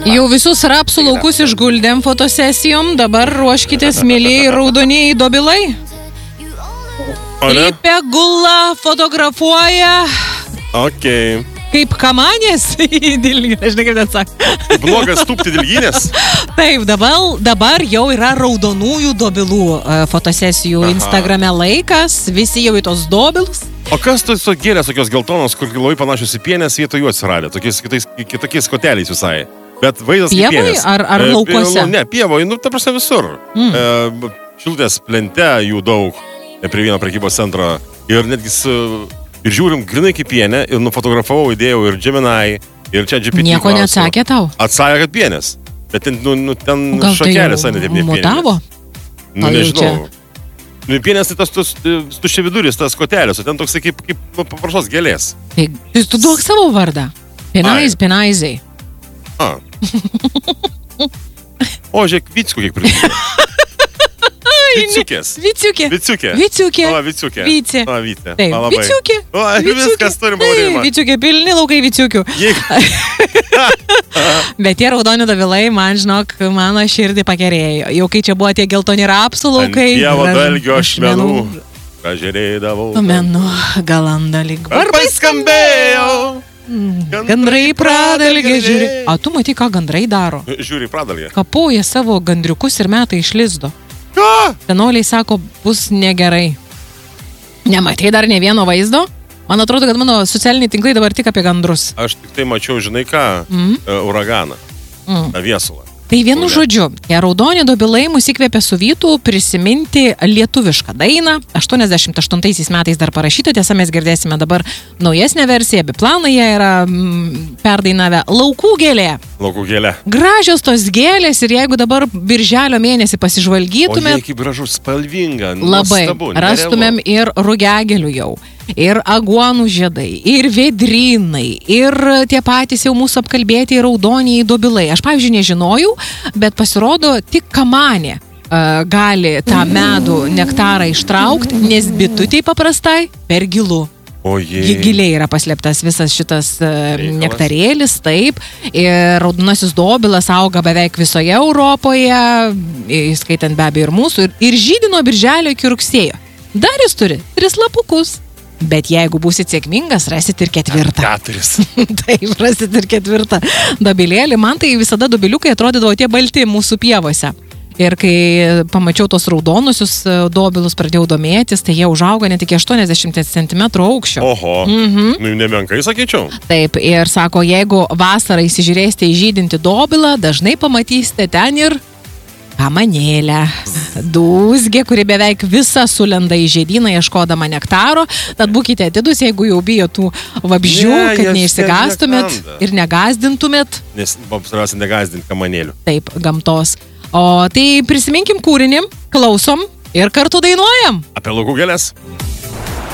Jau visus rapsų laukus išguldėm fotosesijom, dabar ruoškitės mėlyjei raudonieji dobilai. Lipė gula, fotografuoja. Okay. Kaip kamanės į dilginę, žinai kaip net sako. Blogas tūpti dilginės. Taip, dabar jau yra raudonųjų dobilų fotosesijų Instagrame laikas, visi jau į tos dobilus. O kas tos gėlės, tokios geltonos, kur labai panašios į pienės, vietoj jų atsiradė, kitokiais koteliais visai. Bet vaizdas kaip pienės. Pievai ar laukuose? Ne, pievoje, ta prasme visur. Šilutės plente jų daug, prie vieno prekybos centro. Ir netgi ir žiūrim grinai kaip pienė, ir nufotografavau, įdėjau ir Gemini, ir čia GPT. Nieko neatsakė tau? Atsakė, kad pienės. Bet ten šakelės, ne taip ne pienės. Mutavo? Nežinau. Pienės tai tas tuščiaviduris, tas kotelis, o ten toks kaip paprastos gėlės. Tai tu duok savo vardą. Penaizai. O, žiūrėk, Vicku kiek pridėjo. Viciukės. Viciukė. O, Viciukė. Vicė. O, Vicė. Taip, Viciukė. O, viskas turim pavadinimą. Viciukė, pilni laukai Viciukių. Bet tie raudoni dobilai, man žinok, mano širdį pakerėjo. Jau kai čia buvo tie geltoni rapsų laukai. Ant Dievo dalgio ašmenų. Pažiūrėdavau. Menų galanda lyg. Varpai skambėjo. Gandrai pradalgė, žiūri. A, tu matai, ką gandrai daro? Žiūri, pradalgė. Kapoja savo gandriukus ir meta iš lizdo. Ką? Senoliai sako, bus negerai. Nematei dar ne vieno vaizdo? Man atrodo, kad mano socialiniai tinklai dabar tik apie gandrus. Aš tik tai mačiau, žinai ką, uraganą, viesulą. Tai vienu žodžiu, tie raudoni dobilai mus įkvėpė su Vytu prisiminti lietuvišką dainą. 88 metais dar parašyta, tiesa mes girdėsime dabar naujesnę versiją, biplanai jie yra perdainavę Laukų gėlė. Laukų gėlė. Gražios tos gėlės ir jeigu dabar birželio mėnesį pasižvalgytume. O jie kaip gražus, spalvinga, labai, nuostabu, rastumėm ir rugiagėlių jau. Ir aguonų žiedai, ir vedrynai, ir tie patys jau mūsų apkalbėti raudoniai dobilai. Aš, pavyzdžiui, nežinojau, bet pasirodo, tik kamanė gali tą medų nektarą ištraukti, nes bitutei paprastai per gilu. Giliai yra paslėptas visas šitas nektarėlis, taip. Ir raudonasis dobilas auga beveik visoje Europoje, įskaitant be abejo ir mūsų, ir žydi nuo birželio iki rugsėjo. Dar jis turi 3 lapukus. Bet jeigu būsit sėkmingas, rasit ir 4. 4. Taip, rasit ir 4 dobilėlį. Man tai visada dobiliukai atrodydavo tie balti mūsų pievose. Ir kai pamačiau tos raudonusius dobilus, pradėjau domėtis, tai jie užauga net iki 80 cm aukščio. Oho, nemenkai sakyčiau. Taip, ir sako, jeigu vasarą įsižiūrėsite į žydintį dobilą, dažnai pamatysite ten ir kamanėlę, dūzgė, kuri beveik visa sulenda į žiedyną ieškodama nektaro, tad būkite atidus, jeigu jau bijo tų vabzdžių, kad neišsigąstumėt ir negazdintumėt. Nes svarbiausia negazdinti kamanėlių. Taip, gamtos. O tai prisiminkim kūrinį, klausom ir kartu dainuojam. Apie laukų gėlės.